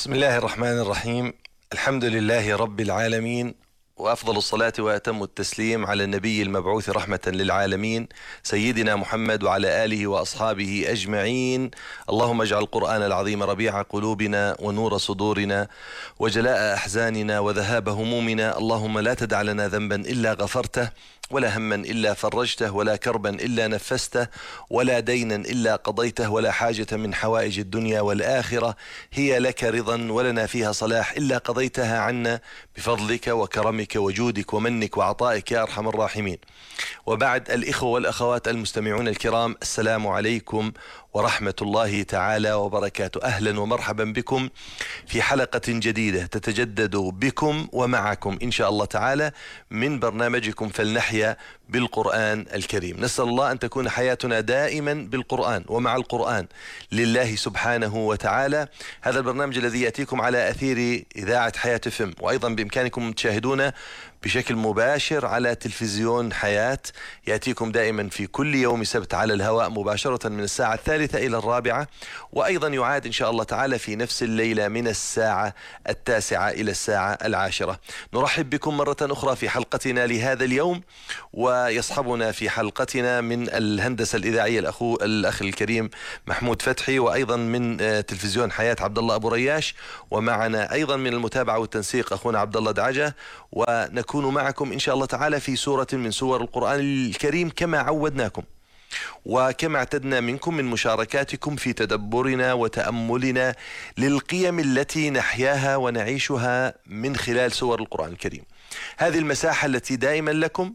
بسم الله الرحمن الرحيم. الحمد لله رب العالمين، وأفضل الصلاة وأتم التسليم على النبي المبعوث رحمة للعالمين سيدنا محمد وعلى آله وأصحابه أجمعين. اللهم اجعل القرآن العظيم ربيع قلوبنا ونور صدورنا وجلاء أحزاننا وذهاب همومنا. اللهم لا تدع لنا ذنبا إلا غفرته، ولا هما إلا فرجته، ولا كربا إلا نفسته، ولا دينا إلا قضيته، ولا حاجة من حوائج الدنيا والآخرة هي لك رضا ولنا فيها صلاح إلا قضيتها عنا بفضلك وكرمك وجودك ومنك وعطائك يا أرحم الراحمين. وبعد، الإخوة والأخوات المستمعون الكرام، السلام عليكم ورحمة الله تعالى وبركاته. أهلا ومرحبا بكم في حلقة جديدة تتجدد بكم ومعكم إن شاء الله تعالى من برنامجكم فلنحيا بالقرآن الكريم. نسأل الله أن تكون حياتنا دائما بالقرآن ومع القرآن لله سبحانه وتعالى. هذا البرنامج الذي يأتيكم على أثير إذاعة حياة FM، وأيضا بإمكانكم تشاهدونه بشكل مباشر على تلفزيون حياة، يأتيكم دائما في كل يوم سبت على الهواء مباشرة من الساعة 3 إلى 4، وأيضا يعاد إن شاء الله تعالى في نفس الليلة من الساعة 9 إلى الساعة 10. نرحب بكم مرة أخرى في حلقتنا لهذا اليوم، ويصحبنا في حلقتنا من الهندسة الإذاعية الأخ الكريم محمود فتحي، وأيضا من تلفزيون حياة عبد الله أبو رياش، ومعنا أيضا من المتابعة والتنسيق أخونا عبد الله دعجة. ونكون معكم إن شاء الله تعالى في سورة من سور القرآن الكريم كما عودناكم وكما اعتدنا منكم من مشاركاتكم في تدبرنا وتأملنا للقيم التي نحياها ونعيشها من خلال سور القرآن الكريم. هذه المساحة التي دائما لكم،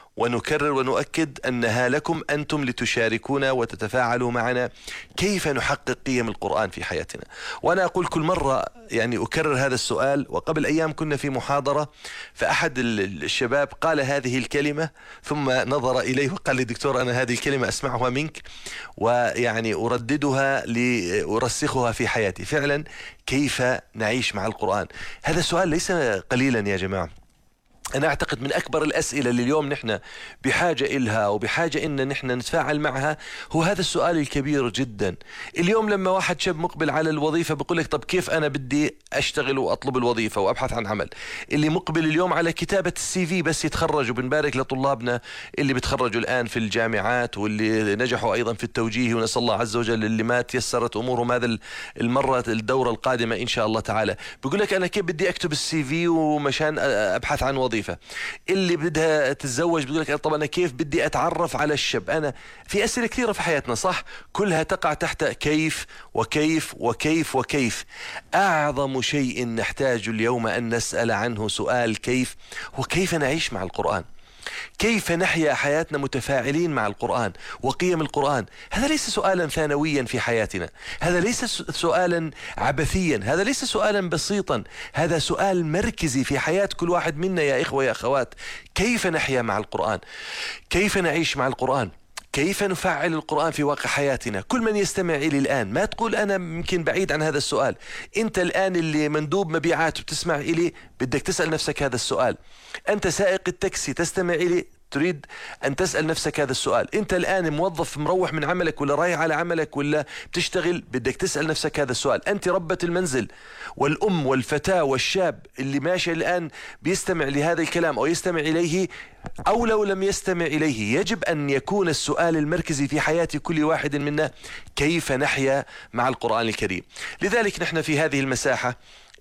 ونكرر ونؤكد أنها لكم أنتم لتشاركونا وتتفاعلوا معنا كيف نحقق قيم القرآن في حياتنا. وأنا أقول كل مرة، يعني أكرر هذا السؤال. وقبل أيام كنا في محاضرة، فأحد الشباب قال هذه الكلمة ثم نظر إليه وقال لي: دكتور، أنا هذه الكلمة أسمعها منك ويعني أرددها لأرسخها في حياتي. فعلا كيف نعيش مع القرآن؟ هذا السؤال ليس قليلا يا جماعة. أنا أعتقد من أكبر الأسئلة اللي اليوم نحن بحاجة إلها وبحاجة إن نحن نتفاعل معها هو هذا السؤال الكبير جدا. اليوم لما واحد شاب مقبل على الوظيفة بيقول لك: طب كيف أنا بدي أشتغل وأطلب الوظيفة وأبحث عن عمل؟ اللي مقبل اليوم على كتابة الCV بس يتخرج، وبنبارك لطلابنا اللي بتخرجوا الآن في الجامعات واللي نجحوا أيضا في التوجيه، ونسأل الله عز وجل اللي ما تيسرت أمورهم هذا المرة الدورة القادمة إن شاء الله تعالى. بيقول لك: أنا كيف بدي أكتب الCV ومشان أبحث عن وظيفة؟ اللي بدها تتزوج بتقول لك: طب انا كيف بدي اتعرف على الشاب؟ انا في اسئله كثيره في حياتنا، صح؟ كلها تقع تحت كيف وكيف وكيف وكيف. اعظم شيء نحتاج اليوم ان نسال عنه سؤال كيف، وكيف نعيش مع القرآن، كيف نحيا حياتنا متفاعلين مع القرآن وقيم القرآن. هذا ليس سؤالا ثانويا في حياتنا، هذا ليس سؤالا عبثيا، هذا ليس سؤالا بسيطا، هذا سؤال مركزي في حياة كل واحد منا يا إخوة يا أخوات. كيف نحيا مع القرآن؟ كيف نعيش مع القرآن؟ كيف نفعل القرآن في واقع حياتنا؟ كل من يستمع إلي الآن، ما تقول أنا يمكن بعيد عن هذا السؤال. أنت الآن اللي مندوب مبيعات وتسمع إلي، بدك تسأل نفسك هذا السؤال. أنت سائق التاكسي تستمع إلي، تريد أن تسأل نفسك هذا السؤال. أنت الآن موظف مروح من عملك ولا رايح على عملك ولا بتشتغل، بدك تسأل نفسك هذا السؤال. أنت ربة المنزل والأم والفتاة والشاب اللي ماشي الآن بيستمع لهذا الكلام أو يستمع إليه، أو لو لم يستمع إليه، يجب أن يكون السؤال المركزي في حياة كل واحد منا: كيف نحيا مع القرآن الكريم؟ لذلك نحن في هذه المساحة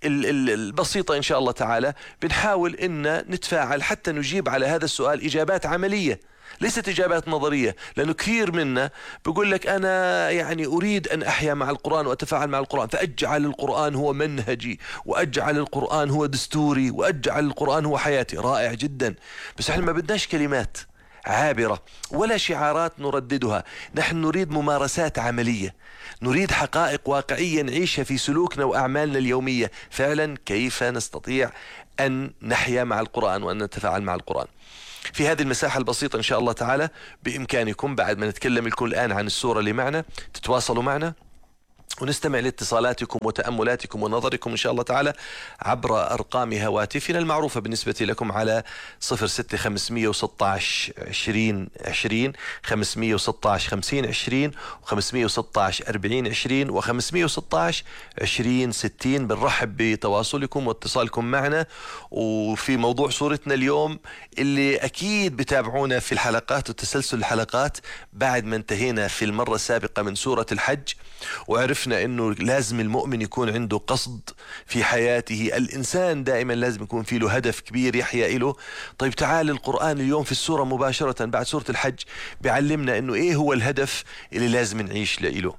البسيطة إن شاء الله تعالى بنحاول إن نتفاعل حتى نجيب على هذا السؤال إجابات عملية، ليست إجابات نظرية. لأنه كثير منا بيقول لك: أنا يعني أريد أن أحيا مع القرآن وأتفاعل مع القرآن، فأجعل القرآن هو منهجي، وأجعل القرآن هو دستوري، وأجعل القرآن هو حياتي. رائع جدا، بس احنا ما بدناش كلمات عابرة ولا شعارات نرددها. نحن نريد ممارسات عملية، نريد حقائق واقعية نعيشها في سلوكنا وأعمالنا اليومية. فعلا كيف نستطيع أن نحيا مع القرآن وأن نتفاعل مع القرآن؟ في هذه المساحة البسيطة إن شاء الله تعالى بإمكانكم بعد ما نتكلم الكل الآن عن السورة اللي معنا تتواصلوا معنا ونستمع لاتصالاتكم وتأملاتكم ونظركم إن شاء الله تعالى عبر أرقام هواتفنا المعروفة بالنسبة لكم على 06 516 20 20 516 50 20 و516 40 20 و516 20 60. بنرحب بتواصلكم واتصالكم معنا. وفي موضوع صورتنا اليوم اللي أكيد بتابعونا في الحلقات وتسلسل الحلقات بعد ما انتهينا في المرة السابقة من سورة الحج، وعرفنا انه لازم المؤمن يكون عنده قصد في حياته. الانسان دائما لازم يكون في له هدف كبير يحيا له. طيب تعال القرآن اليوم في السورة مباشرة بعد سورة الحج بيعلمنا انه ايه هو الهدف اللي لازم نعيش له،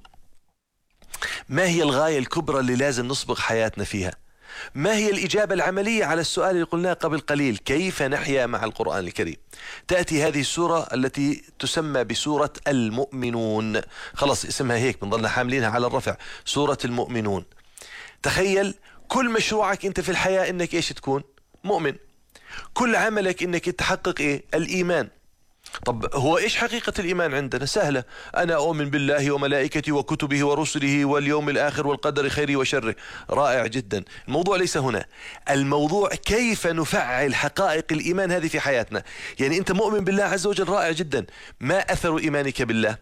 ما هي الغاية الكبرى اللي لازم نصبغ حياتنا فيها، ما هي الإجابة العملية على السؤال اللي قلناه قبل قليل، كيف نحيا مع القرآن الكريم. تأتي هذه السورة التي تسمى بسورة المؤمنون، خلاص اسمها هيك بنضلنا حاملينها على الرفع، سورة المؤمنون. تخيل كل مشروعك انت في الحياة انك ايش تكون؟ مؤمن. كل عملك انك تحقق ايه؟ الإيمان. طب هو ايش حقيقة الإيمان عندنا؟ سهلة، أنا أؤمن بالله وملائكته وكتبه ورسله واليوم الآخر والقدر خيره وشره. رائع جدا. الموضوع ليس هنا، الموضوع كيف نفعل حقائق الإيمان هذه في حياتنا. يعني أنت مؤمن بالله عز وجل، رائع جدا، ما أثر إيمانك بالله؟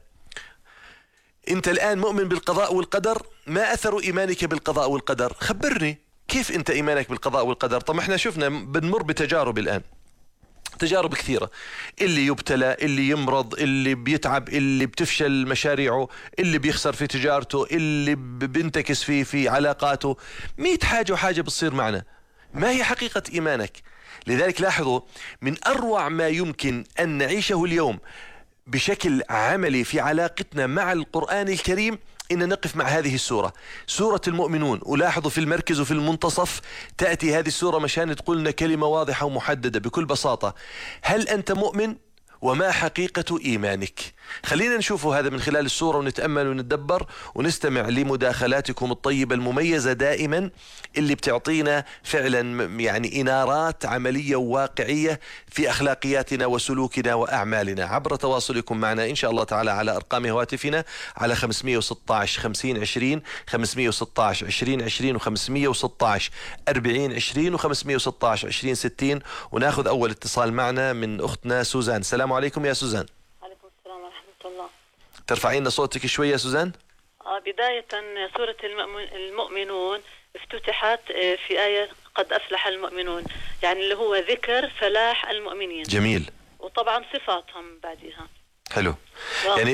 أنت الآن مؤمن بالقضاء والقدر، ما أثر إيمانك بالقضاء والقدر؟ خبرني كيف أنت إيمانك بالقضاء والقدر. طب احنا شفنا بنمر بتجارب الآن، تجارب كثيرة، اللي يبتلى، اللي يمرض، اللي بيتعب، اللي بتفشل مشاريعه، اللي بيخسر في تجارته، اللي بينتكس في علاقاته، 100 حاجة وحاجة بتصير معنا. ما هي حقيقة إيمانك؟ لذلك لاحظوا من أروع ما يمكن أن نعيشه اليوم بشكل عملي في علاقتنا مع القرآن الكريم إن نقف مع هذه السورة، سورة المؤمنون. ولاحظوا في المركز وفي المنتصف تأتي هذه السورة مشان تقول لنا كلمة واضحة ومحددة بكل بساطة: هل أنت مؤمن؟ وما حقيقة إيمانك؟ خلينا نشوف هذا من خلال السورة ونتأمل ونتدبر ونستمع لمداخلاتكم الطيبة المميزة دائما اللي بتعطينا فعلا يعني إنارات عملية وواقعية في أخلاقياتنا وسلوكنا وأعمالنا عبر تواصلكم معنا إن شاء الله تعالى على أرقام هواتفنا على 516 50 20 516 20 20 و516 40 20 و516 20 60. وناخذ أول اتصال معنا من أختنا سوزان. السلام عليكم يا سوزان. عليكم السلام ورحمة الله. ترفعين لنا صوتك شوية يا سوزان؟ بداية سورة المؤمنون افتتحت في آية قد أفلح المؤمنون، يعني اللي هو ذكر فلاح المؤمنين. جميل. وطبعا صفاتهم بعدها. حلو. يعني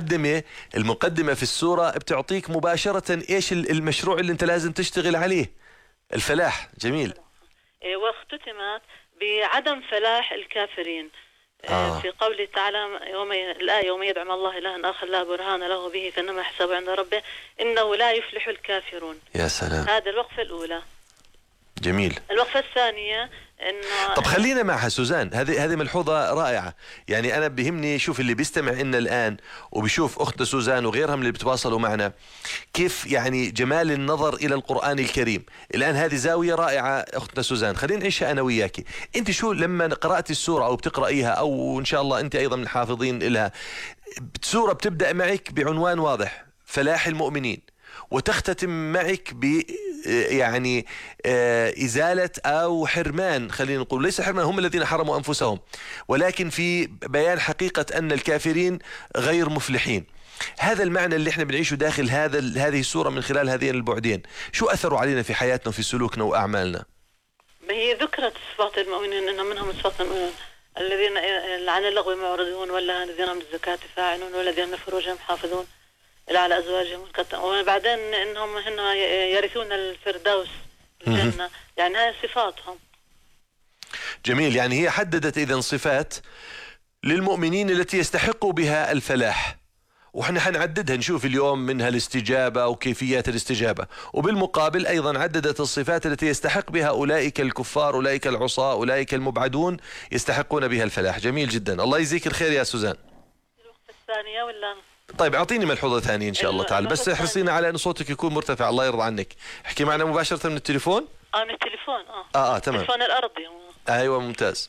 المقدمة في السورة بتعطيك مباشرة ايش المشروع اللي انت لازم تشتغل عليه، الفلاح. جميل. واختتمت بعدم فلاح الكافرين في قوله تعالى الآية: يوم يدعم الله إلها آخر لا برهان له به فإنما حسابه عند ربه إنه لا يفلح الكافرون. يا سلام. هذا الوقفة الأولى. جميل. الوقفة الثانية إنه طب خلينا معها سوزان، هذه ملحوظة رائعة. يعني أنا بهمني شوف اللي بيستمع لنا الآن وبيشوف أختنا سوزان وغيرهم اللي بتواصلوا معنا كيف يعني جمال النظر إلى القرآن الكريم. الآن هذه زاوية رائعة أختنا سوزان، خلينا نعيشها أنا وياكي. أنت شو لما قرأت السورة أو بتقرأيها أو إن شاء الله أنت أيضا من الحافظين لها، سورة بتبدأ معك بعنوان واضح: فلاح المؤمنين، وتختتم معك ب يعني إزالة أو حرمان، خلينا نقول ليس حرمان، هم الذين حرموا أنفسهم، ولكن في بيان حقيقة أن الكافرين غير مفلحين. هذا المعنى اللي احنا بنعيشه داخل هذه السورة من خلال هذين البعدين، شو أثروا علينا في حياتنا وفي سلوكنا وأعمالنا؟ هي ذكرت صفات المؤمنين أن منهم صفات المؤمنين الذين عن اللغو معرضون والذين هم بالزكاة فاعلون والذين من فروجهم حافظون إلى على أزواجهم، وبعدين إنهم هن يرثون الفردوس الجنة. يعني هاي صفاتهم. جميل. يعني هي حددت إذن صفات للمؤمنين التي يستحقوا بها الفلاح، وإحنا حنعددها نشوف اليوم منها الاستجابة وكيفيات الاستجابة، وبالمقابل أيضا عددت الصفات التي يستحق بها أولئك الكفار، أولئك العصاة، أولئك المبعدون يستحقون بها الفلاح. جميل جدا، الله يجزيك الخير يا سوزان. الوقت الثانية ولا؟ طيب اعطيني ملحوظة ثانية ان شاء الله تعالى، بس احرصينا على ان صوتك يكون مرتفع، الله يرضى عنك. احكي معنا مباشرة من التليفون. من التليفون. تمام. التليفون الارضي. أيوة ممتاز.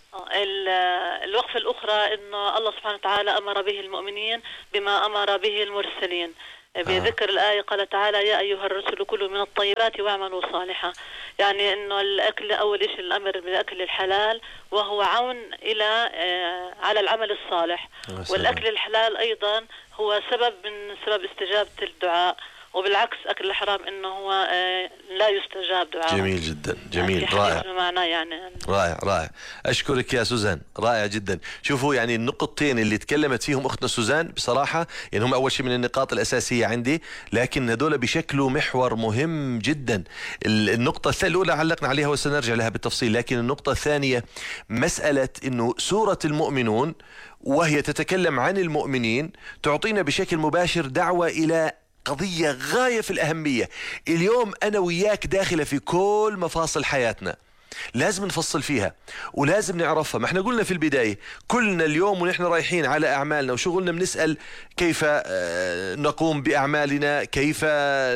الوقفة الأخرى إنه الله سبحانه وتعالى أمر به المؤمنين بما أمر به المرسلين بذكر الآية. قال تعالى: يا أيها الرسل كلوا من الطيبات واعملوا صالحا. يعني إنه الأكل أول شيء الأمر بالأكل الحلال، وهو عون إلى على العمل الصالح. والأكل الحلال أيضا هو سبب من سبب استجابة الدعاء، وبالعكس أكل الحرام إنه هو لا يستجاب دعاء. جميل جدا، جميل، يعني رائع يعني رائع رائع. أشكرك يا سوزان، رائع جدا. شوفوا يعني النقطتين اللي تكلمت فيهم أختنا سوزان بصراحة يعني هم أول شيء من النقاط الأساسية عندي، لكن هذول بشكلوا محور مهم جدا. النقطة الأولى علقنا عليها وسنرجع لها بالتفصيل، لكن النقطة الثانية مسألة إنه سورة المؤمنون وهي تتكلم عن المؤمنين تعطينا بشكل مباشر دعوة إلى قضية غاية في الأهمية. اليوم أنا وياك داخلة في كل مفاصل حياتنا، لازم نفصل فيها ولازم نعرفها. ما احنا قلنا في البداية كلنا اليوم ونحن رايحين على أعمالنا وشغلنا بنسأل كيف نقوم بأعمالنا، كيف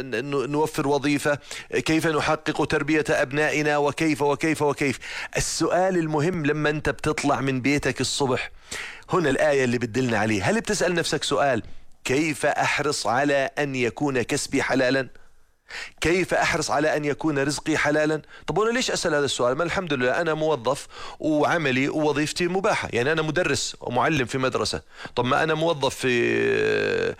نوفر وظيفة، كيف نحقق تربية أبنائنا، وكيف وكيف وكيف. السؤال المهم لما أنت بتطلع من بيتك الصبح، هنا الآية اللي بدلنا عليه، هل بتسأل نفسك سؤال: كيف أحرص على أن يكون كسبي حلالا؟ كيف أحرص على أن يكون رزقي حلالا؟ طب أنا ليش أسأل هذا السؤال؟ ما الحمد لله أنا موظف وعملي ووظيفتي مباحة، يعني أنا مدرس ومعلم في مدرسة. طب ما أنا موظف في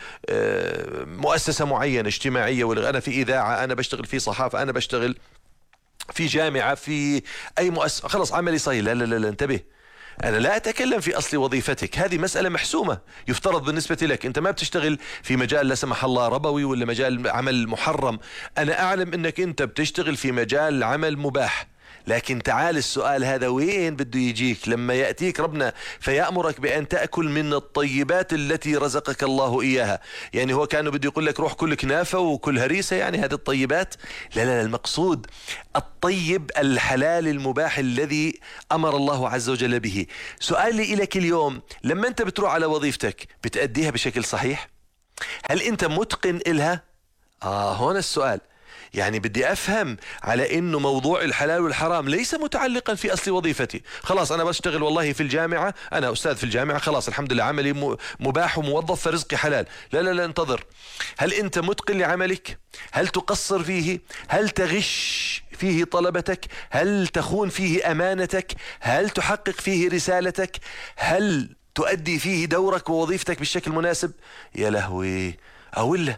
مؤسسة معينة اجتماعية، ولا أنا في إذاعة، أنا بشتغل في صحافة، أنا بشتغل في جامعة، في أي مؤسسة، خلص عملي صحيح. لا لا لا، انتبه، أنا لا أتكلم في أصل وظيفتك، هذه مسألة محسومة. يفترض بالنسبة لك أنت ما بتشتغل في مجال لا سمح الله ربوي ولا مجال عمل محرم، أنا أعلم أنك أنت بتشتغل في مجال عمل مباح. لكن تعال السؤال هذا وين بده يجيك؟ لما يأتيك ربنا فيأمرك بأن تأكل من الطيبات التي رزقك الله إياها. يعني هو كانوا بده يقول لك روح كل كنافة وكل هريسة، يعني هذه الطيبات؟ لا لا لا، المقصود الطيب الحلال المباح الذي أمر الله عز وجل به. سؤالي إليك اليوم، لما أنت بتروح على وظيفتك بتأديها بشكل صحيح؟ هل أنت متقن إلها؟ هون السؤال. يعني بدي أفهم على إنه موضوع الحلال والحرام ليس متعلقا في أصل وظيفتي. خلاص أنا بشتغل والله في الجامعة، أنا أستاذ في الجامعة، خلاص الحمد لله عملي مباح وموظف فرزقي حلال. لا لا لا، انتظر. هل أنت متقن لعملك؟ هل تقصر فيه؟ هل تغش فيه طلبتك؟ هل تخون فيه أمانتك؟ هل تحقق فيه رسالتك؟ هل تؤدي فيه دورك ووظيفتك بالشكل المناسب؟ يا لهوي. ولا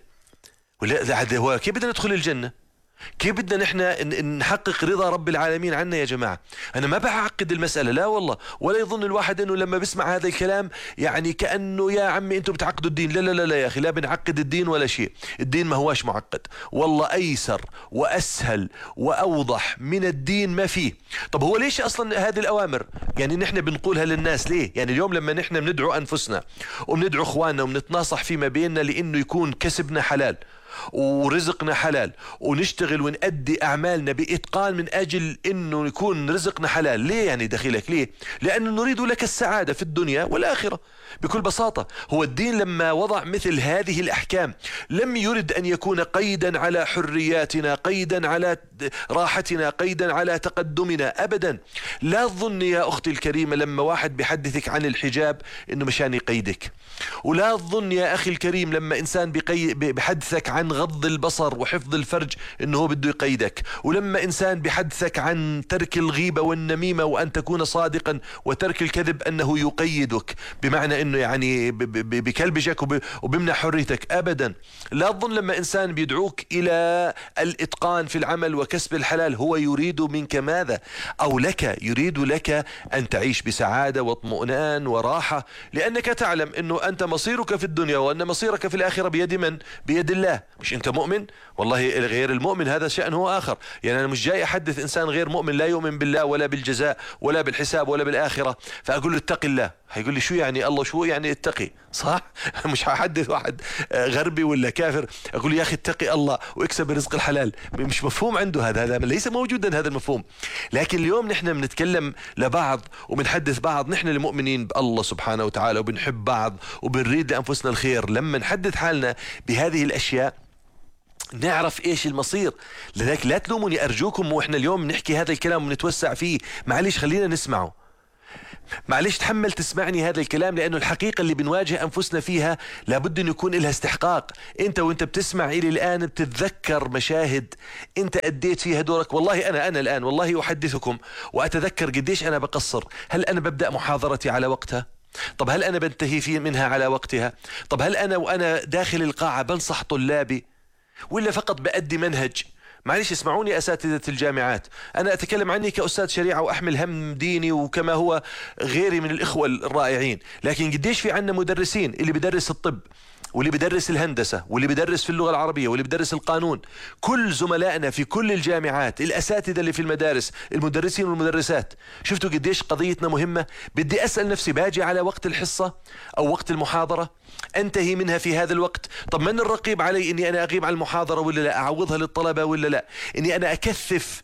هو كيف بدنا ندخل الجنة؟ كيف بدنا نحن نحقق رضا رب العالمين عنا يا جماعة؟ أنا ما بعقد المسألة، لا والله، ولا يظن الواحد أنه لما بسمع هذا الكلام يعني كأنه يا عمي أنتم بتعقدوا الدين. لا لا لا لا يا أخي، لا بنعقد الدين ولا شيء. الدين ما هواش معقد، والله أيسر وأسهل وأوضح من الدين ما فيه. طب هو ليش أصلا هذه الأوامر يعني نحن بنقولها للناس ليه؟ يعني اليوم لما نحن بندعو أنفسنا وبندعو إخواننا وبنتناصح فيما بيننا لأنه يكون كسبنا حلال ورزقنا حلال ونشتغل ونأدي أعمالنا بإتقان من أجل أنه يكون رزقنا حلال، ليه يعني دخيلك؟ ليه؟ لأنه نريد لك السعادة في الدنيا والآخرة بكل بساطة. هو الدين لما وضع مثل هذه الأحكام لم يرد أن يكون قيدا على حرياتنا، قيدا على راحتنا، قيدا على تقدمنا، أبدا. لا تظن يا أختي الكريمة لما واحد بيحدثك عن الحجاب أنه مشان يقيدك، ولا تظن يا أخي الكريم لما إنسان بيحدثك عن غض البصر وحفظ الفرج أنه هو بده يقيدك، ولما إنسان بيحدثك عن ترك الغيبة والنميمة وأن تكون صادقا وترك الكذب أنه يقيدك، بمعنى أنه يعني بكلبشك وبمنع حريتك، أبدا. لا تظن لما إنسان بيدعوك إلى الإتقان في العمل وكسب الحلال هو يريد منك ماذا؟ أو لك، يريد لك أن تعيش بسعادة واطمئنان وراحة، لأنك تعلم أنه أنت مصيرك في الدنيا وأن مصيرك في الآخرة بيد من؟ بيد الله. مش أنت مؤمن؟ والله غير المؤمن هذا شأنه آخر. يعني أنا مش جاي أحدث إنسان غير مؤمن لا يؤمن بالله ولا بالجزاء ولا بالحساب ولا بالآخرة فأقول له اتق الله، هيقول لي شو يعني الله شو يعني اتقي؟ صح؟ مش هحدث واحد غربي ولا كافر أقول له يا أخي اتقي الله واكسب الرزق الحلال، مش مفهوم عنده هذا ليس موجودا هذا المفهوم. لكن اليوم نحن بنتكلم لبعض وبنحدث بعض، نحن المؤمنين بالله سبحانه وتعالى وبنحب بعض وبنريد لأنفسنا الخير. لما نحدث حالنا بهذه الأشياء نعرف ايش المصير. لذلك لا تلوموني ارجوكم، واحنا اليوم نحكي هذا الكلام ونتوسع فيه، معليش خلينا نسمعه، معليش تحمل تسمعني هذا الكلام، لأنه الحقيقة اللي بنواجه أنفسنا فيها لابد أن يكون لها استحقاق. أنت وأنت بتسمع إلي الآن بتتذكر مشاهد أنت أديت فيها دورك. والله أنا الآن والله أحدثكم وأتذكر قديش أنا بقصر. هل أنا ببدأ محاضرتي على وقتها؟ طب هل أنا بنتهي منها على وقتها؟ طب هل أنا وأنا داخل القاعة بنصح طلابي، ولا فقط بأدي منهج؟ معلش اسمعوني أساتذة الجامعات، أنا أتكلم عني كأستاذ شريعة وأحمل هم ديني وكما هو غيري من الإخوة الرائعين، لكن قديش في عنا مدرسين اللي بدرس الطب واللي بدرس الهندسة واللي بدرس في اللغة العربية واللي بدرس القانون. كل زملائنا في كل الجامعات، الأساتذة اللي في المدارس، المدرسين والمدرسات، شفتوا قديش قضيتنا مهمة؟ بدي أسأل نفسي، باجي على وقت الحصة أو وقت المحاضرة أنتهي منها في هذا الوقت؟ طب من الرقيب علي إني أنا أغيب عن المحاضرة ولا لا؟ أعوضها للطلبة ولا لا؟ إني أنا أكثف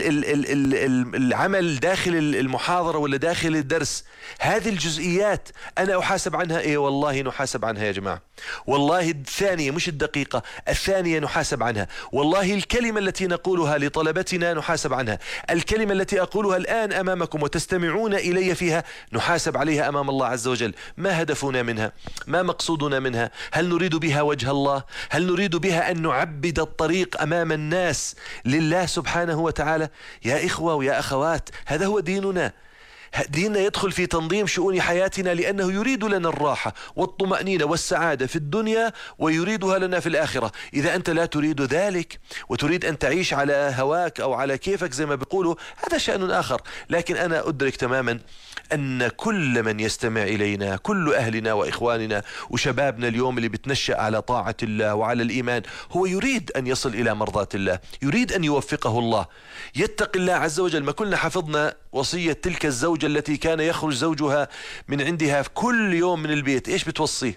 العمل داخل المحاضرة ولا داخل الدرس؟ هذه الجزئيات أنا أحاسب عنها. إيه والله نحاسب عنها يا جماعة، والله الثانية مش الدقيقة، الثانية نحاسب عنها. والله الكلمة التي نقولها لطلبتنا نحاسب عنها. الكلمة التي أقولها الآن أمامكم وتستمعون إلي فيها نحاسب عليها أمام الله عز وجل. ما هدفنا منها؟ ما مقصودنا منها؟ هل نريد بها وجه الله؟ هل نريد بها أن نعبد الطريق أمام الناس لله سبحانه وتعالى؟ يا إخوة ويا أخوات، هذا هو ديننا. ديننا يدخل في تنظيم شؤون حياتنا لأنه يريد لنا الراحة والطمأنينة والسعادة في الدنيا ويريدها لنا في الآخرة. إذا أنت لا تريد ذلك وتريد أن تعيش على هواك أو على كيفك زي ما بيقولوا، هذا شأن آخر. لكن أنا أدرك تماما أن كل من يستمع إلينا، كل أهلنا وإخواننا وشبابنا اليوم اللي بتنشأ على طاعة الله وعلى الإيمان، هو يريد أن يصل إلى مرضاة الله، يريد أن يوفقه الله، يتقي الله عز وجل. ما كلنا حفظنا وصية تلك الزوجة التي كان يخرج زوجها من عندها كل يوم من البيت، إيش بتوصيه؟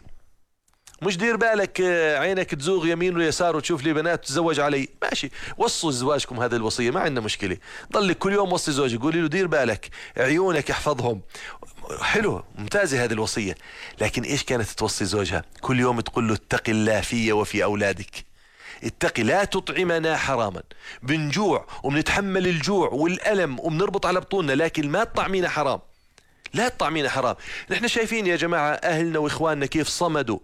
مش دير بالك عينك تزوغ يمين ويسار وتشوف لي بنات تتزوج علي، ماشي، وصوا زواجكم هذه الوصية، ما عندنا مشكلة. ضلك كل يوم وصي زوجك، قولي له دير بالك عيونك احفظهم، حلو ممتازة هذه الوصية. لكن إيش كانت توصي زوجها؟ كل يوم تقول له اتق الله في وفي أولادك، اتقي لا تطعمنا حراما. بنجوع وبنتحمل الجوع والألم وبنربط على بطوننا، لكن ما تطعمينا حرام، لا تطعمينا حرام. نحن شايفين يا جماعة أهلنا وإخواننا كيف صمدوا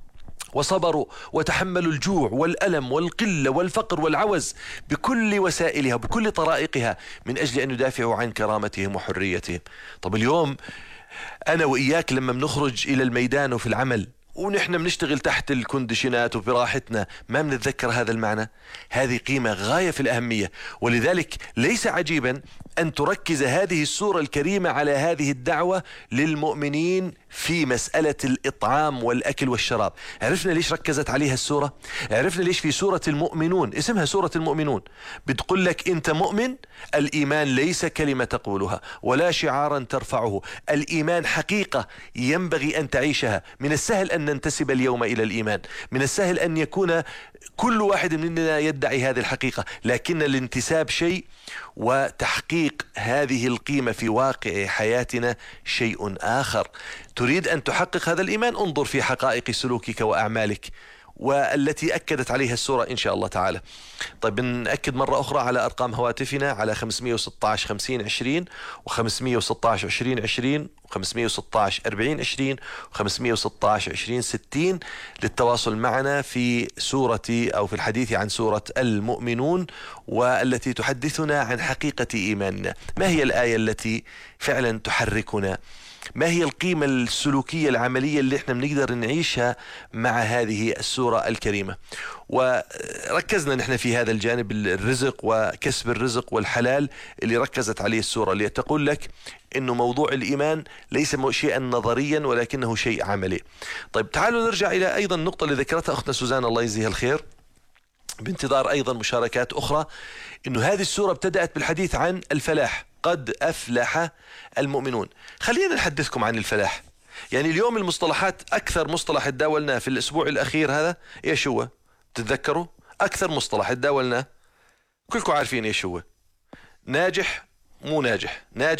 وصبروا وتحملوا الجوع والألم والقلة والفقر والعوز بكل وسائلها وبكل طرائقها من أجل أن يدافعوا عن كرامتهم وحريتهم. طب اليوم أنا وإياك لما بنخرج إلى الميدان وفي العمل ونحن بنشتغل تحت الكونديشنات وبراحتنا، ما بنتذكر هذا المعنى؟ هذه قيمة غاية في الأهمية. ولذلك ليس عجيبا أن تركز هذه السورة الكريمة على هذه الدعوة للمؤمنين في مسألة الإطعام والأكل والشراب. عرفنا ليش ركزت عليها السورة؟ عرفنا ليش في سورة المؤمنون، اسمها سورة المؤمنون، بتقول لك أنت مؤمن. الإيمان ليس كلمة تقولها ولا شعارا ترفعه، الإيمان حقيقة ينبغي أن تعيشها. من السهل أن ننتسب اليوم إلى الإيمان، من السهل أن يكون كل واحد مننا يدعي هذه الحقيقة، لكن الانتساب شيء وتحقيق هذه القيمة في واقع حياتنا شيء آخر. تريد أن تحقق هذا الإيمان؟ انظر في حقائق سلوكك وأعمالك والتي أكدت عليها السورة إن شاء الله تعالى. طيب نأكد مرة أخرى على أرقام هواتفنا على 516 50 20 و516 20 20 و516 40 20 و516 20 60 للتواصل معنا في سورة أو في الحديث عن سورة المؤمنون، والتي تحدثنا عن حقيقة إيماننا. ما هي الآية التي فعلا تحركنا؟ ما هي القيمة السلوكية العملية اللي احنا بنقدر نعيشها مع هذه السورة الكريمة؟ وركزنا نحن في هذا الجانب، الرزق وكسب الرزق والحلال اللي ركزت عليه السورة، اللي تقول لك انه موضوع الايمان ليس شيئا نظريا ولكنه شيء عملي. طيب تعالوا نرجع الى ايضا النقطة اللي ذكرتها اختنا سوزان الله يجزيها الخير، بانتظار ايضا مشاركات اخرى، انه هذه السورة ابتدأت بالحديث عن الفلاح، قد أفلح المؤمنون. خلينا نحدثكم عن الفلاح. يعني اليوم المصطلحات، أكثر مصطلح تداولناه في الأسبوع الأخير هذا إيش هو؟ تتذكروا أكثر مصطلح تداولناه؟ كلكم عارفين إيش هو؟ ناجح مو ناجح، ناجح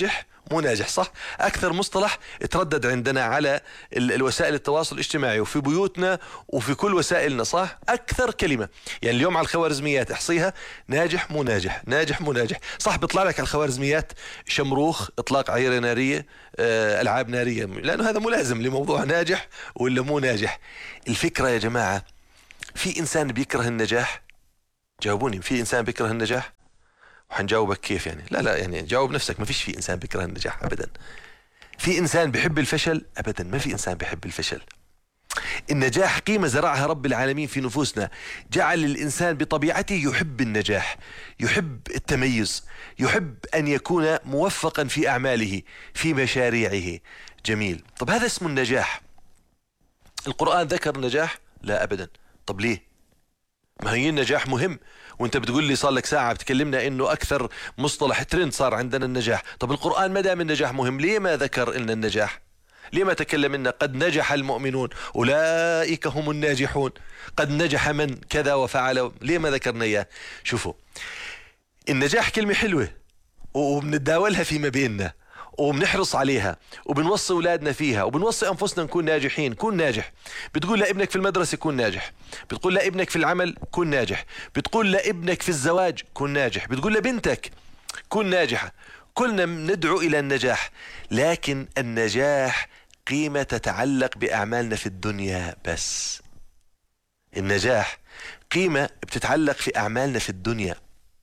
مو ناجح، صح؟ أكثر مصطلح تردد عندنا على الوسائل التواصل الاجتماعي وفي بيوتنا وفي كل وسائلنا، صح؟ أكثر كلمة يعني اليوم على الخوارزميات احصيها، ناجح مو ناجح، ناجح مو ناجح، صح؟ بيطلع لك على الخوارزميات شمروخ، إطلاق عيرة نارية، ألعاب نارية، لأنه هذا ملازم لموضوع ناجح ولا مو ناجح. الفكرة يا جماعة، في إنسان بيكره النجاح؟ جاوبوني، في إنسان بيكره النجاح؟ وحنجاوبك كيف يعني؟ لا يعني جاوب نفسك، ما فيش في إنسان بيكره النجاح أبدا. في إنسان بيحب الفشل؟ أبدا ما في إنسان بيحب الفشل. النجاح قيمة زرعها رب العالمين في نفوسنا، جعل الإنسان بطبيعته يحب النجاح، يحب التميز، يحب أن يكون موفقا في أعماله في مشاريعه. جميل. طب هذا اسمه النجاح. القرآن ذكر النجاح؟ لا أبدا. طب ليه؟ ما هي النجاح مهم، وانت بتقول لي صار لك ساعة بتكلمنا انه اكثر مصطلح ترند صار عندنا النجاح. طب القرآن ما دام النجاح مهم، ليه ما ذكر لنا النجاح؟ ليه ما تكلم لنا قد نجح المؤمنون اولئك هم الناجحون، قد نجح من كذا وفعل؟ ليه ما ذكرنا اياه؟ شوفوا، النجاح كلمة حلوة وبنتداولها فيما بيننا وبنحرص عليها وبنوصي أولادنا فيها وبنوصي أنفسنا نكون ناجحين. كون ناجح. بتقول لابنك في المدرسة كون ناجح، بتقول لابنك في العمل كون ناجح، بتقول لابنك في الزواج كون ناجح، بتقول لبنتك كون ناجحة. كلنا ندعو إلى النجاح، لكن النجاح قيمة تتعلق بأعمالنا في الدنيا بس. النجاح قيمة بتتعلق في أعمالنا في الدنيا،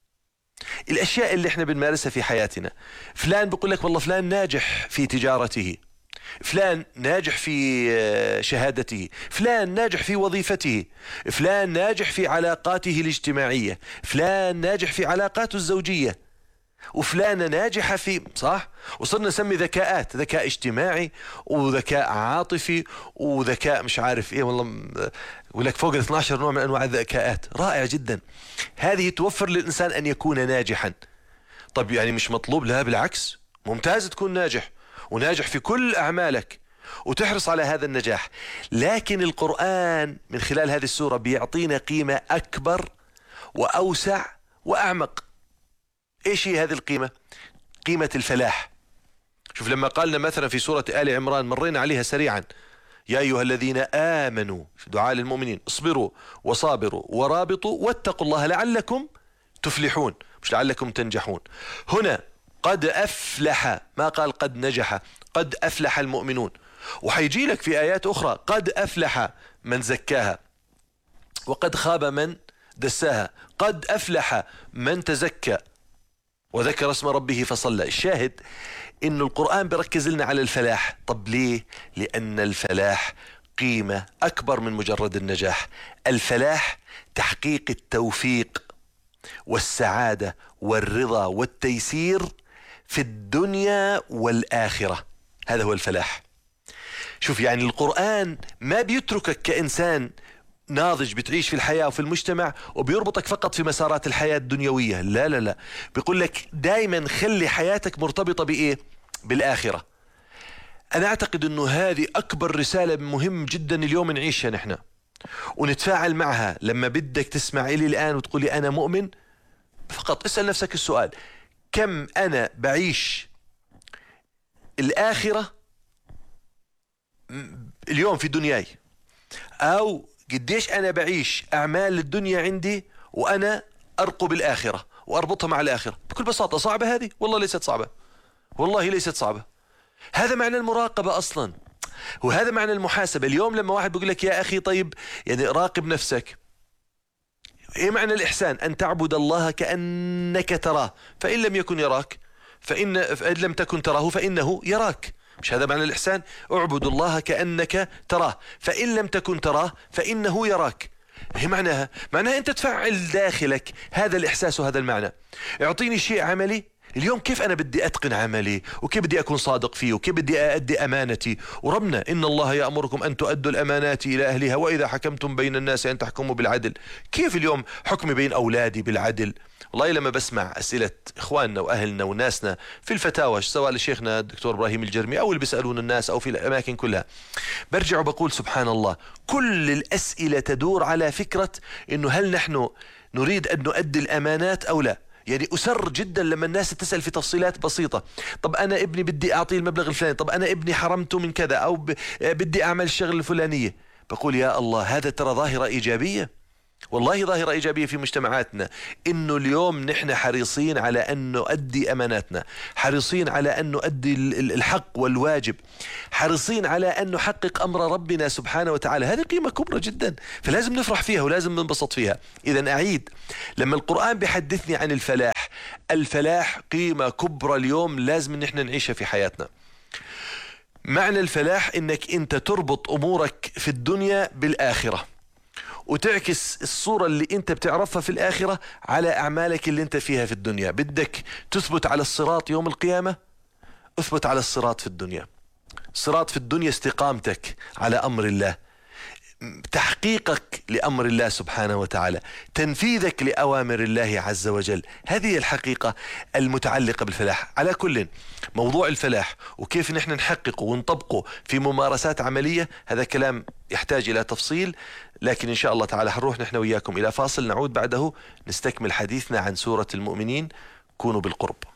الأشياء اللي احنا بنمارسها في حياتنا. فلان بيقول لك والله فلان ناجح في تجارته، فلان ناجح في شهادته، فلان ناجح في وظيفته، فلان ناجح في علاقاته الاجتماعية، فلان ناجح في علاقاته الزوجية، وفلانة ناجحة في، صح؟ وصرنا نسمي ذكاءات، ذكاء اجتماعي وذكاء عاطفي وذكاء مش عارف ايه، والله يقول لك فوق 12 نوع من انواع الذكاءات. رائع جدا، هذه توفر للانسان ان يكون ناجحا. طب يعني مش مطلوب؟ لا بالعكس، ممتاز تكون ناجح وناجح في كل اعمالك وتحرص على هذا النجاح. لكن القرآن من خلال هذه السورة بيعطينا قيمة اكبر واوسع واعمق. ايش هي هذه القيمة؟ قيمة الفلاح. شوف لما قالنا مثلا في سورة آل عمران، مرينا عليها سريعا، يا أيها الذين آمنوا، في دعاء للمؤمنين، اصبروا وصابروا ورابطوا واتقوا الله لعلكم تفلحون، مش لعلكم تنجحون. هنا قد أفلح، ما قال قد نجح، قد أفلح المؤمنون. وحيجي لك في آيات أخرى قد أفلح من زكاها وقد خاب من دساها، قد أفلح من تزكى وذكر اسم ربه فصلى. الشاهد إنه القرآن بركز لنا على الفلاح. طب ليه؟ لأن الفلاح قيمة أكبر من مجرد النجاح. الفلاح تحقيق التوفيق والسعادة والرضا والتيسير في الدنيا والآخرة، هذا هو الفلاح. شوف يعني القرآن ما بيتركك كإنسان ناضج بتعيش في الحياة وفي المجتمع وبيربطك فقط في مسارات الحياة الدنيوية، لا لا لا، بيقول لك دايما خلي حياتك مرتبطة بإيه؟ بالآخرة. أنا أعتقد أنه هذه أكبر رسالة مهم جدا اليوم نعيشها نحن ونتفاعل معها. لما بدك تسمع إلي الآن وتقولي أنا مؤمن، فقط اسأل نفسك السؤال: كم أنا بعيش الآخرة اليوم في دنياي؟ أو قديش أنا بعيش أعمال الدنيا عندي وأنا أرقب الآخرة وأربطها مع الآخرة؟ بكل بساطة صعبة هذه؟ والله ليست صعبة، والله ليست صعبة. هذا معنى المراقبة أصلا، وهذا معنى المحاسبة. اليوم لما واحد بيقول لك يا أخي طيب يعني راقب نفسك، إيه معنى الإحسان؟ أن تعبد الله كأنك تراه فإن لم يكن يراك فإن لم تكن تراه فإنه يراك. مش هذا معنى الإحسان؟ اعبد الله كأنك تراه فإن لم تكن تراه فإنه يراك. هي معناها أنت تفعل داخلك هذا الإحساس وهذا المعنى. اعطيني شيء عملي اليوم، كيف أنا بدي أتقن عملي وكيف بدي أكون صادق فيه وكيف بدي أؤدي أمانتي. وربنا إن الله يأمركم أن تؤدوا الأمانات إلى أهلها وإذا حكمتم بين الناس أن تحكموا بالعدل. كيف اليوم حكمي بين أولادي بالعدل؟ والله لما بسمع أسئلة إخواننا وأهلنا وناسنا في الفتاوى، سواء لشيخنا الدكتور إبراهيم الجرمي أو اللي بيسألون الناس أو في الأماكن كلها، برجع وبقول سبحان الله، كل الأسئلة تدور على فكرة إنه هل نحن نريد أن نؤدي الأمانات أو لا؟ يعني أسر جدا لما الناس تسأل في تفصيلات بسيطة. طب أنا ابني بدي أعطيه المبلغ الفلاني، طب أنا ابني حرمته من كذا، أو بدي أعمل الشغل الفلانية. بقول يا الله، هذا ترى ظاهرة إيجابية، والله ظاهرة إيجابية في مجتمعاتنا. إنه اليوم نحن حريصين على أن نؤدي أماناتنا، حريصين على أن نؤدي الحق والواجب، حريصين على أن نحقق أمر ربنا سبحانه وتعالى. هذه قيمة كبرى جدا، فلازم نفرح فيها ولازم ننبسط فيها. إذا أعيد، لما القرآن بيحدثني عن الفلاح، الفلاح قيمة كبرى اليوم لازم نحن نعيشها في حياتنا. معنى الفلاح إنك أنت تربط أمورك في الدنيا بالآخرة، وتعكس الصورة اللي انت بتعرفها في الآخرة على أعمالك اللي انت فيها في الدنيا. بدك تثبت على الصراط يوم القيامة، اثبت على الصراط في الدنيا. الصراط في الدنيا استقامتك على أمر الله، تحقيقك لأمر الله سبحانه وتعالى، تنفيذك لأوامر الله عز وجل. هذه الحقيقة المتعلقة بالفلاح. على كل، موضوع الفلاح وكيف نحن نحققه ونطبقه في ممارسات عملية، هذا كلام يحتاج إلى تفصيل، لكن إن شاء الله تعالى هنروح نحن وياكم إلى فاصل، نعود بعده نستكمل حديثنا عن سورة المؤمنين. كونوا بالقرب.